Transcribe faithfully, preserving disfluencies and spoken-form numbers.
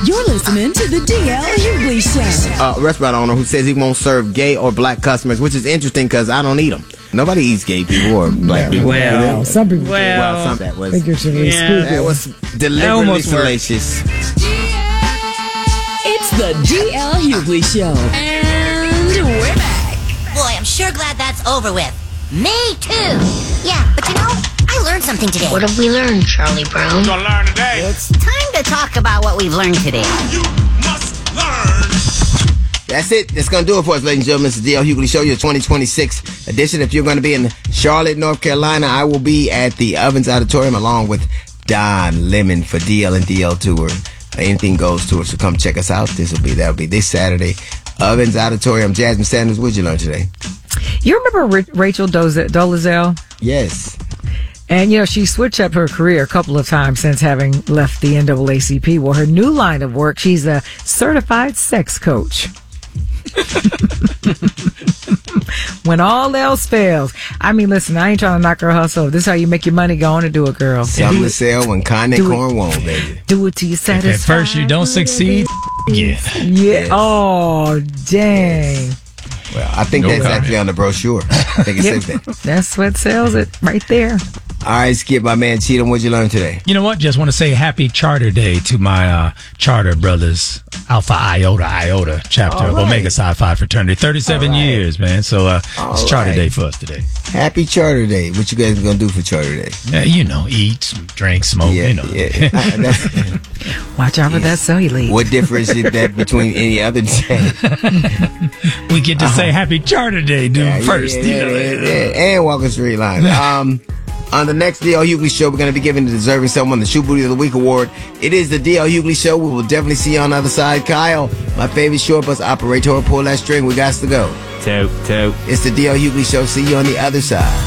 You're listening to the D L Hughley Show. Uh, a restaurant owner who says he won't serve gay or black customers, which is interesting because I don't eat them. Nobody eats gay people or black Yeah, people. well, Well, some people do. well, Well, some, that was Figuratively Yeah. speaking. that was deliberately almost worked. salacious. It's the D L Hughley Show. And we're back. Boy, I'm sure glad that's over with. Me too. Yeah, but you know, I learned something today. What have we learned, Charlie Brown? Gonna learn today. It's time to talk about what we've learned today. You must learn. That's it. That's going to do it for us, ladies and gentlemen. It's the D L Hughley Show, your twenty twenty-six edition. If you're going to be in Charlotte, North Carolina, I will be at the Ovens Auditorium along with Don Lemon for D L and D L Tour. Anything goes tour, so come check us out. This will be, that'll be this Saturday. Ovens Auditorium. Jasmine Sanders, what'd you learn today? You remember Ra- Rachel Doze- Dolezal? Yes. And, you know, she switched up her career a couple of times since having left the N double A C P. Well, her new line of work, she's a certified sex coach. When all else fails. I mean, listen, I ain't trying to knock her hustle. This is how you make your money. Go on and do it, girl. Something do to it, sell when Kanye Do it. Corn won't, baby. do it till you If satisfied. at first you don't succeed, yeah. Yeah. Oh, dang. Well, I think No that's comment. actually on the brochure. I think it Yep. says that. That's what sells it right there. All right, Skip, my man Cheatham, what'd you learn today? You know what? Just want to say happy Charter Day to my uh, Charter brothers, Alpha Iota Iota chapter All of right. Omega Psi Phi fraternity. thirty-seven All right. years, man. So uh, All it's Charter right. Day for us today. Happy Charter Day. What you guys gonna do for Charter Day? Uh, you know, eat, drink, smoke. Yeah, you know, yeah. Uh, that's- Watch out for that cellulite. what difference is that between any other day? we get to say Happy Charter Day, dude. Yeah, first, yeah, you yeah, know. yeah, yeah. And Walker Street Line. Um, on the next D L Hughley Show, we're going to be giving the deserving someone the Shoe Booty of the Week award. It is the D L Hughley Show. We will definitely see you on the other side. Kyle, my favorite short bus operator, pull that string. We got to go. Toot, toot. It's the D L Hughley Show. See you on the other side.